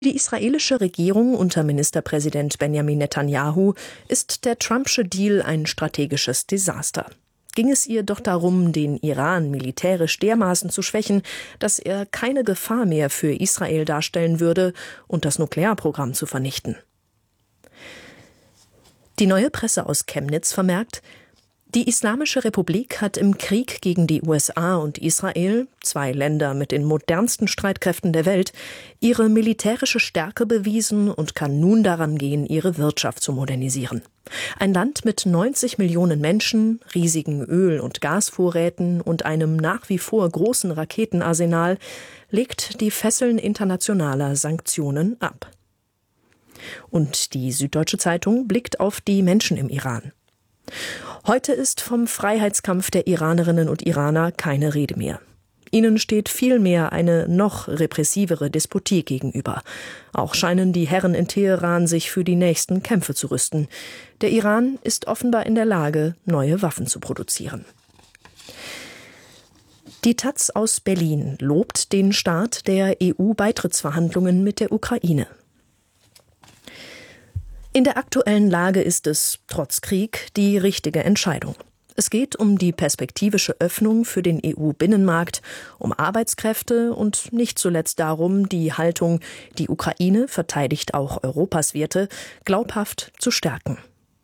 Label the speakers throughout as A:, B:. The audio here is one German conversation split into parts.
A: Die israelische Regierung unter Ministerpräsident Benjamin Netanyahu ist der Trumpsche Deal ein strategisches Desaster. Ging es ihr doch darum, den Iran militärisch dermaßen zu schwächen, dass er keine Gefahr mehr für Israel darstellen würde und das Nuklearprogramm zu vernichten. Die Neue Presse aus Chemnitz vermerkt: Die Islamische Republik hat im Krieg gegen die USA und Israel, zwei Länder mit den modernsten Streitkräften der Welt, ihre militärische Stärke bewiesen und kann nun daran gehen, ihre Wirtschaft zu modernisieren. Ein Land mit 90 Millionen Menschen, riesigen Öl- und Gasvorräten und einem nach wie vor großen Raketenarsenal legt die Fesseln internationaler Sanktionen ab. Und die Süddeutsche Zeitung blickt auf die Menschen im Iran. Heute ist vom Freiheitskampf der Iranerinnen und Iraner keine Rede mehr. Ihnen steht vielmehr eine noch repressivere Despotie gegenüber. Auch scheinen die Herren in Teheran sich für die nächsten Kämpfe zu rüsten. Der Iran ist offenbar in der Lage, neue Waffen zu produzieren. Die taz aus Berlin lobt den Start der EU-Beitrittsverhandlungen mit der Ukraine. In der aktuellen Lage ist es, trotz Krieg, die richtige Entscheidung. Es geht um die perspektivische Öffnung für den EU-Binnenmarkt, um Arbeitskräfte und nicht zuletzt darum, die Haltung, die Ukraine verteidigt auch Europas Werte, glaubhaft zu stärken.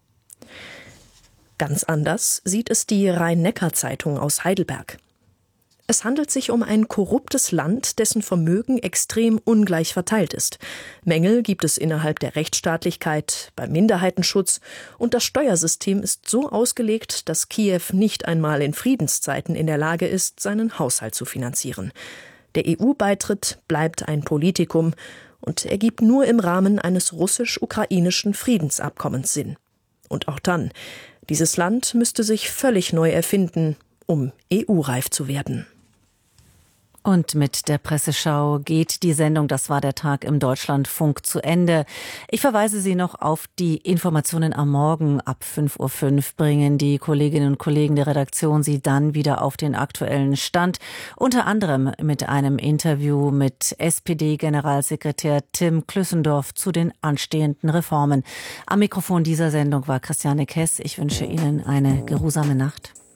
A: Ganz anders sieht es die Rhein-Neckar-Zeitung aus Heidelberg. Es handelt sich um ein korruptes Land, dessen Vermögen extrem ungleich verteilt ist. Mängel gibt es innerhalb der Rechtsstaatlichkeit, beim Minderheitenschutz und das Steuersystem ist so ausgelegt, dass Kiew nicht einmal in Friedenszeiten in der Lage ist, seinen Haushalt zu finanzieren. Der EU-Beitritt bleibt ein Politikum und ergibt nur im Rahmen eines russisch-ukrainischen Friedensabkommens Sinn. Und auch dann, dieses Land müsste sich völlig neu erfinden, um EU-reif zu werden.
B: Und mit der Presseschau geht die Sendung Das war der Tag im Deutschlandfunk zu Ende. Ich verweise Sie noch auf die Informationen am Morgen. Ab 5:05 Uhr bringen die Kolleginnen und Kollegen der Redaktion Sie dann wieder auf den aktuellen Stand. Unter anderem mit einem Interview mit SPD-Generalsekretär Tim Klüssendorf zu den anstehenden Reformen. Am Mikrofon dieser Sendung war Christiane Kess. Ich wünsche Ihnen eine geruhsame Nacht.